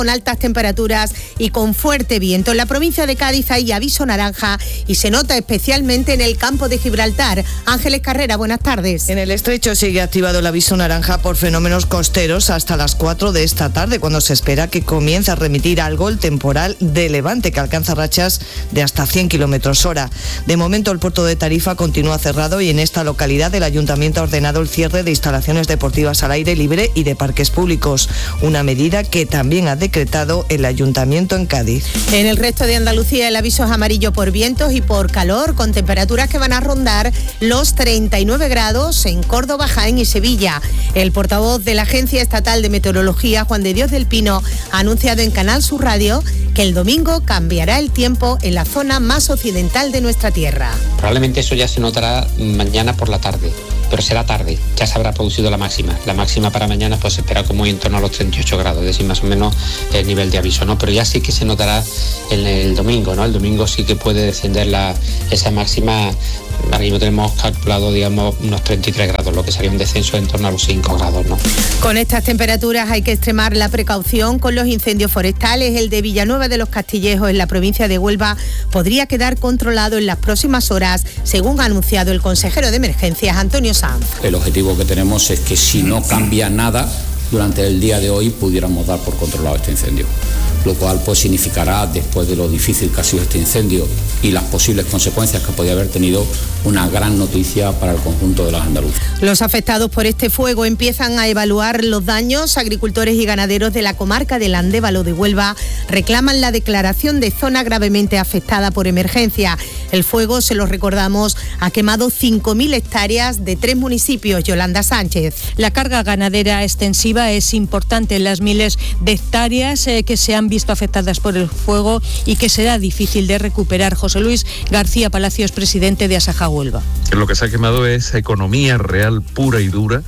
con altas temperaturas y con fuerte viento. En la provincia de Cádiz hay aviso naranja y se nota especialmente en el campo de Gibraltar. Ángeles Carrera, buenas tardes. En el estrecho sigue activado el aviso naranja por fenómenos costeros hasta las 4 de esta tarde, cuando se espera que comience a remitir algo el temporal de levante, que alcanza rachas de hasta 100 kilómetros hora. De momento el puerto de Tarifa continúa cerrado y en esta localidad el ayuntamiento ha ordenado el cierre de instalaciones deportivas al aire libre y de parques públicos, una medida que también ha decretado el ayuntamiento en Cádiz. En el resto de Andalucía el aviso es amarillo por vientos y por calor, con temperaturas que van a rondar los 39 grados en Córdoba, Jaén y Sevilla. El portavoz de la Agencia Estatal de Meteorología, Juan de Dios del Pino, ha anunciado en Canal Sur Radio que el domingo cambiará el tiempo en la zona más occidental de nuestra tierra. Probablemente eso ya se notará mañana por la tarde, pero será tarde, ya se habrá producido la máxima. La máxima para mañana pues se espera como en torno a los 38 grados, es decir, más o menos el nivel de aviso, ¿no? Pero ya sí que se notará en el domingo, ¿no? El domingo sí que puede descender esa máxima. Ahora mismo tenemos calculado, digamos, unos 33 grados, lo que sería un descenso en torno a los 5 grados, ¿no? Con estas temperaturas hay que extremar la precaución con los incendios forestales. El de Villanueva de los Castillejos, en la provincia de Huelva, podría quedar controlado en las próximas horas, según ha anunciado el consejero de Emergencias, Antonio Sanz. El objetivo que tenemos es que si no cambia nada, durante el día de hoy pudiéramos dar por controlado este incendio, lo cual pues significará, después de lo difícil que ha sido este incendio y las posibles consecuencias que podía haber tenido, una gran noticia para el conjunto de los andaluces. Los afectados por este fuego empiezan a evaluar los daños. Agricultores y ganaderos de la comarca del Andévalo de Huelva reclaman la declaración de zona gravemente afectada por emergencia. El fuego, se lo recordamos, ha quemado 5.000 hectáreas de 3 municipios. Yolanda Sánchez. La carga ganadera extensiva es importante en las miles de hectáreas que se han visto afectadas por el fuego y que será difícil de recuperar. José Luis García Palacios, presidente de Asaja Huelva. Lo que se ha quemado es economía real pura y dura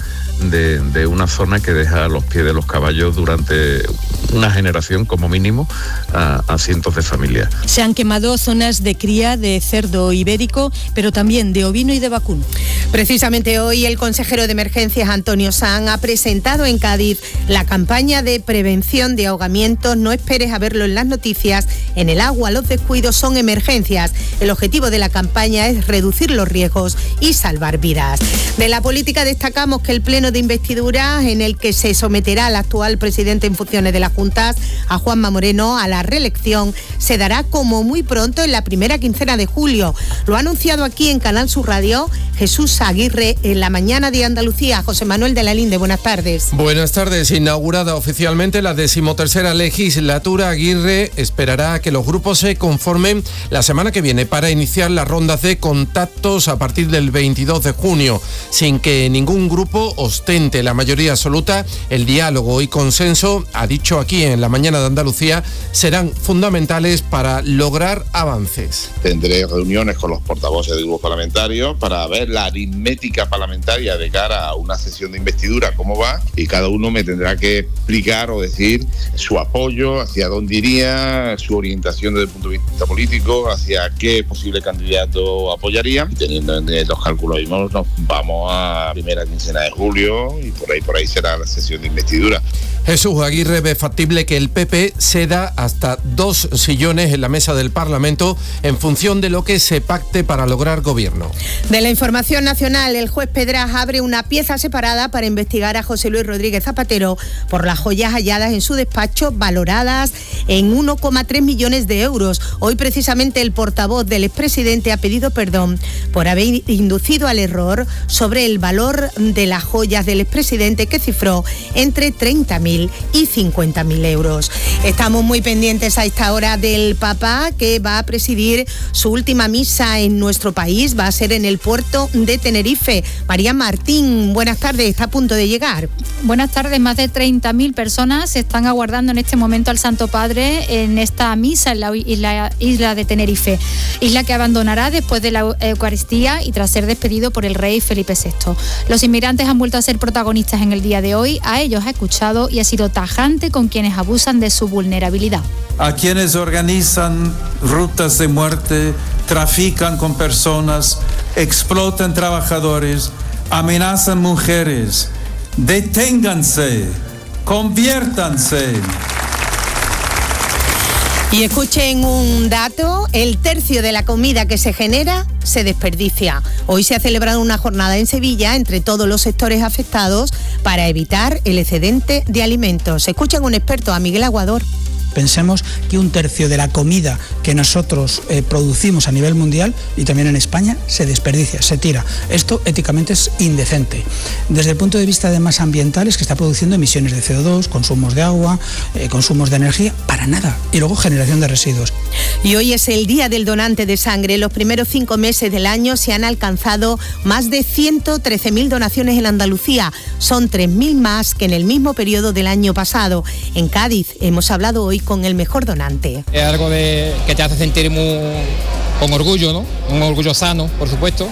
de una zona que deja a los pies de los caballos durante una generación como mínimo a cientos de familias. Se han quemado zonas de cría de cerdo ibérico, pero también de ovino y de vacuno. Precisamente hoy el consejero de Emergencias, Antonio Sanz, ha presentado en Cádiz la campaña de prevención de ahogamientos. No esperes a verlo en las noticias. En el agua los descuidos son emergencias. El objetivo de la campaña es reducir los riesgos y salvar vidas. De la política destacamos que el pleno de investidura, en el que se someterá al actual presidente en funciones de las Juntas, a Juanma Moreno, a la reelección, se dará como muy pronto, en la primera quincena de julio. Lo ha anunciado aquí en Canal Sur Radio Jesús Aguirre en la mañana de Andalucía. José Manuel de la Linde, buenas tardes. Buenas tardes. Inaugurada oficialmente la 13ª legislatura, Aguirre esperará a que los grupos se conformen la semana que viene para iniciar las rondas de contactos a partir del 22 de junio. Sin que ningún grupo ostente la mayoría absoluta, el diálogo y consenso, ha dicho aquí en la mañana de Andalucía, serán fundamentales para lograr avances. Tendré reuniones con los portavoces de grupos parlamentarios para ver la aritmética parlamentaria de cara a una sesión de investidura, cómo va, y cada uno me tendrá que explicar o decir su apoyo, hacia dónde iría, su orientación desde el punto de vista político, hacia qué posible candidato apoyaría. Teniendo en los cálculos mismos, nos vamos a primera quincena de julio y por ahí será la sesión de investidura. Jesús Aguirre ve factible que el PP ceda hasta 2 sillones en la mesa del Parlamento en función de lo que se pacte para lograr gobierno. De la información nacional, el juez Pedras abre una pieza separada para investigar a José Luis Rodríguez Zapatero por las joyas halladas en su despacho, valoradas en 1,3 millones de euros. Hoy precisamente el portavoz del expresidente ha pedido perdón por haber inducido al error sobre el valor de las joyas del expresidente, que cifró entre 30.000 y 50.000 euros. Estamos muy pendientes a esta hora del Papa, que va a presidir su última misa en nuestro país. Va a ser en el puerto de Tenerife. María Martín, buenas tardes, está a punto de llegar. Buenas tardes, más de 30.000 personas están aguardando en este momento al Santo Padre en esta misa en la isla de Tenerife, isla que abandonará después de la Eucaristía y tras ser despedido por el rey Felipe VI. Los inmigrantes han vuelto a ser protagonistas en el día de hoy. A ellos ha escuchado y ha sido tajante con quienes abusan de su vulnerabilidad. A quienes organizan rutas de muerte, trafican con personas, explotan trabajadores, amenazan mujeres. Deténganse, conviértanse. Y escuchen un dato, el tercio de la comida que se genera se desperdicia. Hoy se ha celebrado una jornada en Sevilla entre todos los sectores afectados para evitar el excedente de alimentos. Escuchen un experto, a Miguel Aguador. Pensemos que un tercio de la comida que nosotros producimos a nivel mundial y también en España se desperdicia, se tira. Esto éticamente es indecente. Desde el punto de vista además ambiental es que está produciendo emisiones de CO2, consumos de agua, consumos de energía, para nada. Y luego generación de residuos. Y hoy es el Día del Donante de Sangre. En los primeros 5 meses del año se han alcanzado más de 113.000 donaciones en Andalucía. Son 3.000 más que en el mismo periodo del año pasado. En Cádiz hemos hablado hoy con el mejor donante. Es algo que te hace sentir con orgullo, ¿no? Un orgullo sano, por supuesto,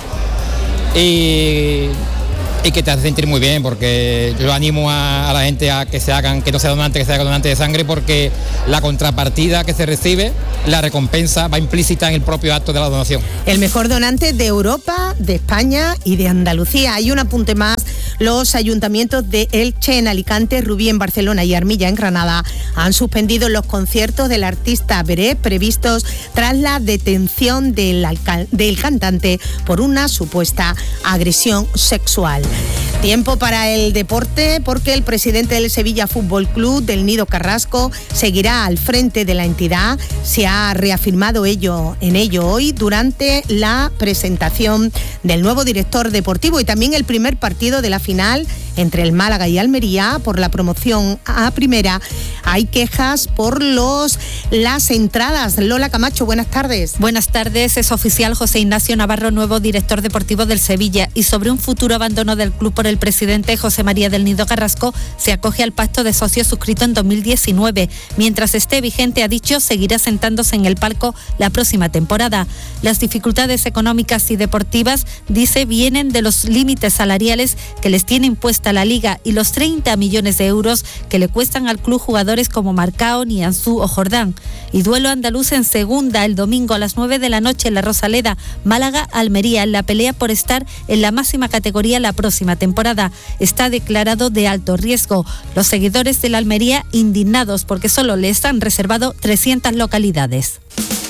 y que te hace sentir muy bien, porque yo animo a la gente a que no sea donante, que se haga donante de sangre, porque la contrapartida que se recibe, la recompensa va implícita en el propio acto de la donación. El mejor donante de Europa, de España y de Andalucía. Hay un apunte más. Los ayuntamientos de Elche en Alicante, Rubí en Barcelona y Armilla en Granada han suspendido los conciertos del artista Beret previstos tras la detención del cantante por una supuesta agresión sexual. Tiempo para el deporte, porque el presidente del Sevilla Fútbol Club, del Nido Carrasco, seguirá al frente de la entidad. Se ha reafirmado en ello hoy durante la presentación del nuevo director deportivo y también el primer partido de la final entre el Málaga y Almería por la promoción a primera. Hay quejas por las entradas. Lola Camacho, buenas tardes. Buenas tardes. Es oficial José Ignacio Navarro, nuevo director deportivo del Sevilla, y sobre un futuro abandono del club por el presidente José María del Nido Carrasco se acoge al pacto de socios suscrito en 2019. Mientras esté vigente, ha dicho, seguirá sentándose en el palco la próxima temporada. Las dificultades económicas y deportivas, dice, vienen de los límites salariales que les tiene impuesta la Liga y los 30 millones de euros que le cuestan al club jugadores como Marcao, Nianzú o Jordán. Y duelo andaluz en segunda el domingo a las 9 de la noche en la Rosaleda, Málaga-Almería, en la pelea por estar en la máxima categoría la próxima temporada. Está declarado de alto riesgo. Los seguidores de la Almería indignados porque solo les han reservado 300 localidades.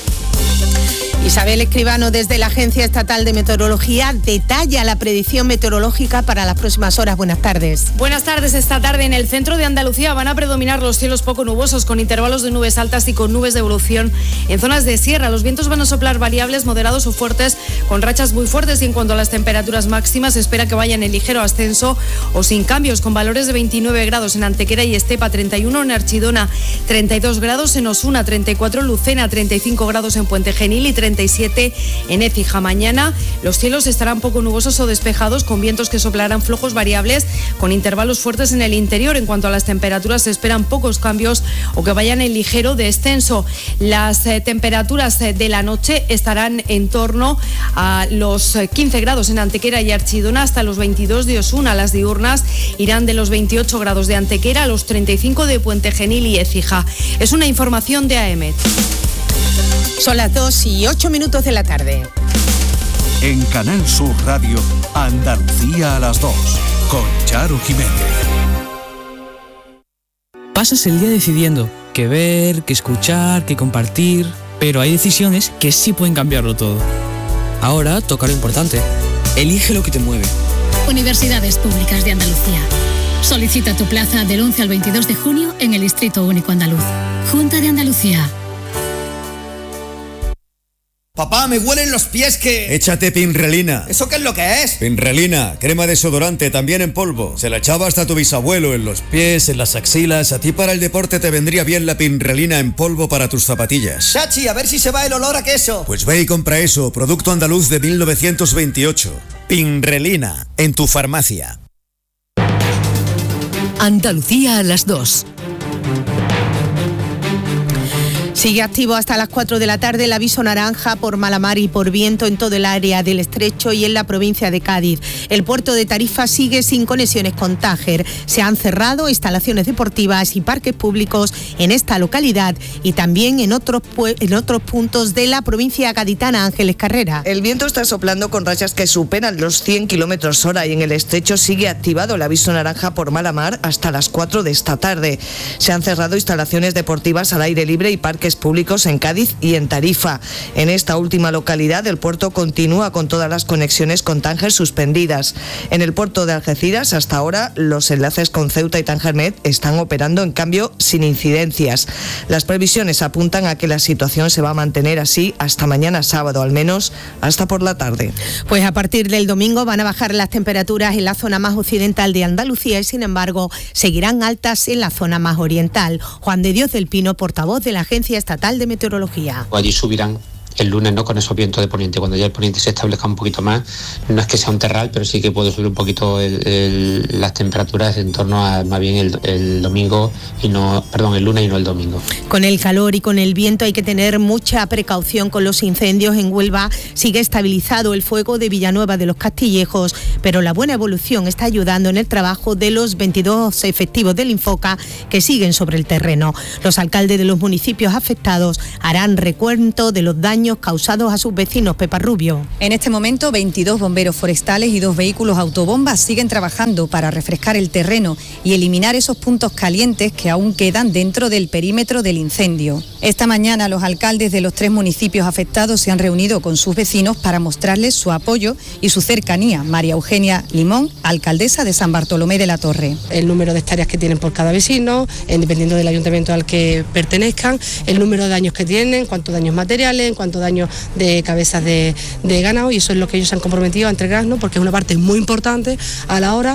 Isabel Escribano, desde la Agencia Estatal de Meteorología, detalla la predicción meteorológica para las próximas horas. Buenas tardes. Buenas tardes. Esta tarde en el centro de Andalucía van a predominar los cielos poco nubosos, con intervalos de nubes altas y con nubes de evolución en zonas de sierra. Los vientos van a soplar variables, moderados o fuertes, con rachas muy fuertes, y en cuanto a las temperaturas máximas, se espera que vayan en ligero ascenso o sin cambios, con valores de 29 grados en Antequera y Estepa, 31 en Archidona, 32 grados en Osuna, 34 en Lucena, 35 grados en Puente Genil y 37 en Écija. Mañana los cielos estarán poco nubosos o despejados, con vientos que soplarán flojos variables, con intervalos fuertes en el interior. En cuanto a las temperaturas, se esperan pocos cambios o que vayan en ligero descenso. Las temperaturas de la noche estarán en torno a los 15 grados en Antequera y Archidona, hasta los 22 de Osuna. Las diurnas irán de los 28 grados de Antequera a los 35 de Puente Genil y Écija. Es una información de AEMET. Son las 2:08 de la tarde. En Canal Sur Radio, Andalucía a las 2, con Charo Jiménez. Pasas el día decidiendo qué ver, qué escuchar, qué compartir, pero hay decisiones que sí pueden cambiarlo todo. Ahora toca lo importante. Elige lo que te mueve. Universidades Públicas de Andalucía. Solicita tu plaza del 11 al 22 de junio en el Distrito Único Andaluz. Junta de Andalucía. Papá, me huelen los pies que... Échate Pinrelina. ¿Eso qué es lo que es? Pinrelina, crema desodorante, también en polvo. Se la echaba hasta tu bisabuelo, en los pies, en las axilas. A ti para el deporte te vendría bien la Pinrelina en polvo para tus zapatillas. Chachi, a ver si se va el olor a queso. Pues ve y compra eso, producto andaluz de 1928. Pinrelina, en tu farmacia. Andalucía a las 2. Sigue activo hasta las 4 de la tarde el aviso naranja por mala mar y por viento en todo el área del Estrecho y en la provincia de Cádiz. El puerto de Tarifa sigue sin conexiones con Tánger. Se han cerrado instalaciones deportivas y parques públicos en esta localidad y también en otros puntos de la provincia gaditana. Ángeles Carrera. El viento está soplando con rachas que superan los 100 km/h y en el Estrecho sigue activado el aviso naranja por mala mar hasta las 4 de esta tarde. Se han cerrado instalaciones deportivas al aire libre y parques transportes públicos en Cádiz y en Tarifa. En esta última localidad, el puerto continúa con todas las conexiones con Tánger suspendidas. En el puerto de Algeciras, hasta ahora, los enlaces con Ceuta y Tangermet están operando, en cambio, sin incidencias. Las previsiones apuntan a que la situación se va a mantener así hasta mañana sábado, al menos hasta por la tarde. Pues a partir del domingo van a bajar las temperaturas en la zona más occidental de Andalucía y, sin embargo, seguirán altas en la zona más oriental. Juan de Dios del Pino, portavoz de la Agencia Estatal de Meteorología. Allí subirán el lunes, ¿no?, con esos vientos de poniente. Cuando ya el poniente se establezca un poquito más, no es que sea un terral, pero sí que puede subir un poquito las temperaturas en torno a más bien el domingo y no, perdón, el lunes y no el domingo. Con el calor y con el viento hay que tener mucha precaución con los incendios. En Huelva sigue estabilizado el fuego de Villanueva de los Castillejos, pero la buena evolución está ayudando en el trabajo de los 22 efectivos del Infoca que siguen sobre el terreno. Los alcaldes de los municipios afectados harán recuento de los daños causados a sus vecinos. Pepa Rubio. En este momento, 22 bomberos forestales y 2 vehículos autobombas siguen trabajando para refrescar el terreno y eliminar esos puntos calientes que aún quedan dentro del perímetro del incendio. Esta mañana, los alcaldes de los 3 municipios afectados se han reunido con sus vecinos para mostrarles su apoyo y su cercanía. María Eugenia Limón, alcaldesa de San Bartolomé de la Torre. El número de hectáreas que tienen por cada vecino, dependiendo del ayuntamiento al que pertenezcan, el número de daños que tienen, cuántos daños materiales, cuánto daño de cabezas de ganado, y eso es lo que ellos se han comprometido a entregarnos, porque es una parte muy importante a la hora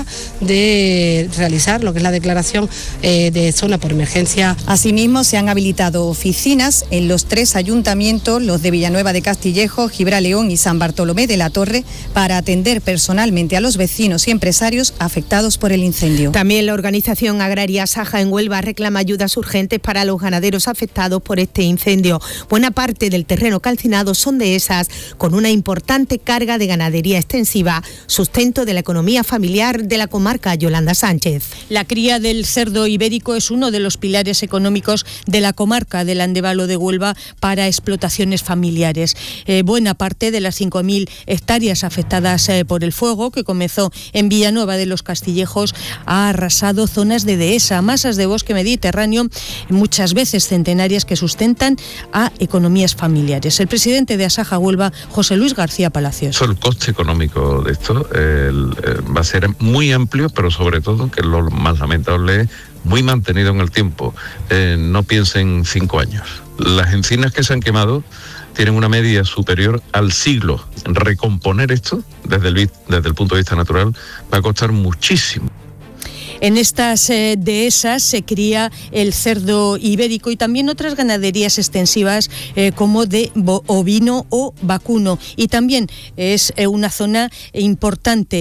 de realizar lo que es la declaración de zona por emergencia. Asimismo, se han habilitado oficinas en los 3 ayuntamientos, los de Villanueva de Castillejos, Gibraleón y San Bartolomé de la Torre, para atender personalmente a los vecinos y empresarios afectados por el incendio. También la organización agraria Saja en Huelva reclama ayudas urgentes para los ganaderos afectados por este incendio. Buena parte del terreno calcinados son dehesas con una importante carga de ganadería extensiva, sustento de la economía familiar de la comarca. Yolanda Sánchez. La cría del cerdo ibérico es uno de los pilares económicos de la comarca del Andévalo de Huelva para explotaciones familiares. Buena parte de las 5.000 hectáreas afectadas por el fuego, que comenzó en Villanueva de los Castillejos, ha arrasado zonas de dehesa, masas de bosque mediterráneo, muchas veces centenarias, que sustentan a economías familiares. El presidente de Asaja Huelva, José Luis García Palacios. El coste económico de esto va a ser muy amplio, pero sobre todo, que es lo más lamentable, muy mantenido en el tiempo. No piensen 5 años. Las encinas que se han quemado tienen una media superior al siglo. Recomponer esto, desde el punto de vista natural, va a costar muchísimo. En estas dehesas se cría el cerdo ibérico y también otras ganaderías extensivas como de ovino o vacuno. Y también es una zona importante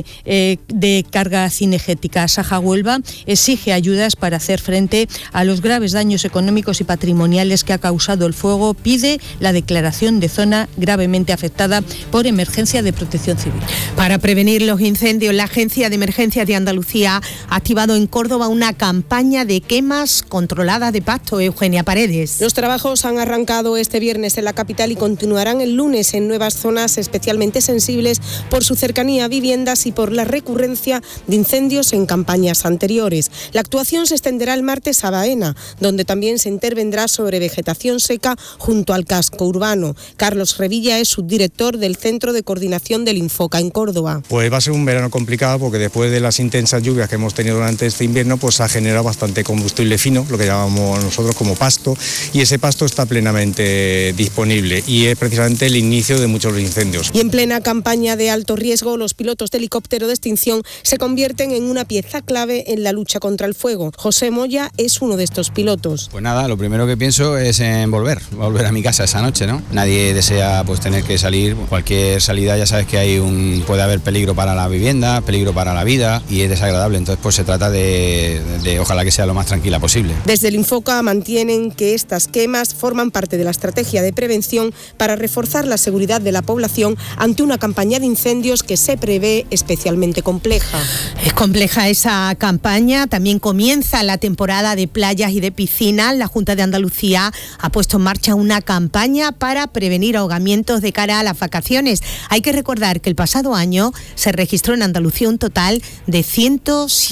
de carga cinegética. Asaja Huelva exige ayudas para hacer frente a los graves daños económicos y patrimoniales que ha causado el fuego. Pide la declaración de zona gravemente afectada por emergencia de protección civil. Para prevenir los incendios, la Agencia de Emergencias de Andalucía ha activado en Córdoba una campaña de quemas controladas de pasto. Eugenia Paredes. Los trabajos han arrancado este viernes en la capital y continuarán el lunes en nuevas zonas especialmente sensibles por su cercanía a viviendas y por la recurrencia de incendios en campañas anteriores. La actuación se extenderá el martes a Baena, donde también se intervendrá sobre vegetación seca junto al casco urbano. Carlos Revilla es subdirector del Centro de Coordinación del Infoca en Córdoba. Pues va a ser un verano complicado, porque después de las intensas lluvias que hemos tenido durante este invierno, pues ha generado bastante combustible fino, lo que llamamos nosotros como pasto, y ese pasto está plenamente disponible y es precisamente el inicio de muchos incendios. Y en plena campaña de alto riesgo, los pilotos de helicóptero de extinción se convierten en una pieza clave en la lucha contra el fuego. José Moya es uno de estos pilotos. Pues nada, lo primero que pienso es en volver a mi casa esa noche, ¿no? Nadie desea pues tener que salir. Cualquier salida ya sabes que puede haber peligro para la vivienda, peligro para la vida, y es desagradable. Entonces pues se trata de ojalá que sea lo más tranquila posible. Desde el Infoca mantienen que estas quemas forman parte de la estrategia de prevención para reforzar la seguridad de la población ante una campaña de incendios que se prevé especialmente compleja. Es compleja esa campaña. También comienza la temporada de playas y de piscinas. La Junta de Andalucía ha puesto en marcha una campaña para prevenir ahogamientos de cara a las vacaciones. Hay que recordar que el pasado año se registró en Andalucía un total de 107 fallecimientos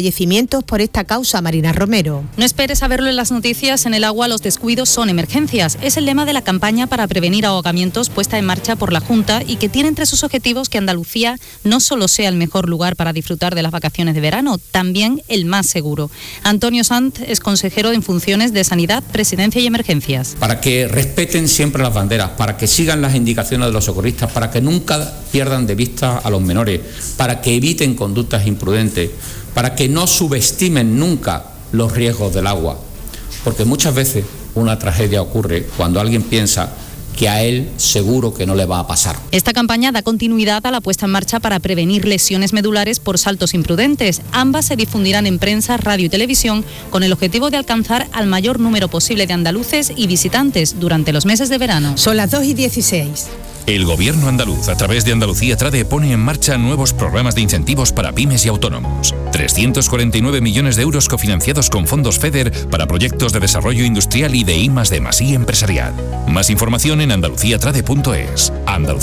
fallecimientos por esta causa. Marina Romero. No esperes a verlo en las noticias. En el agua los descuidos son emergencias. Es el lema de la campaña para prevenir ahogamientos puesta en marcha por la Junta y que tiene entre sus objetivos que Andalucía no solo sea el mejor lugar para disfrutar de las vacaciones de verano, también el más seguro. Antonio Sanz es consejero en funciones de Sanidad, Presidencia y Emergencias. Para que respeten siempre las banderas, para que sigan las indicaciones de los socorristas, para que nunca pierdan de vista a los menores, para que eviten conductas imprudentes, para que no subestimen nunca los riesgos del agua, porque muchas veces una tragedia ocurre cuando alguien piensa que a él seguro que no le va a pasar. Esta campaña da continuidad a la puesta en marcha para prevenir lesiones medulares por saltos imprudentes. Ambas se difundirán en prensa, radio y televisión con el objetivo de alcanzar al mayor número posible de andaluces y visitantes durante los meses de verano. Son las 2:16. El Gobierno andaluz, a través de Andalucía Trade, pone en marcha nuevos programas de incentivos para pymes y autónomos. 349 millones de euros cofinanciados con fondos FEDER para proyectos de desarrollo industrial y de I+D+I empresarial. Más información en andaluciatrade.es.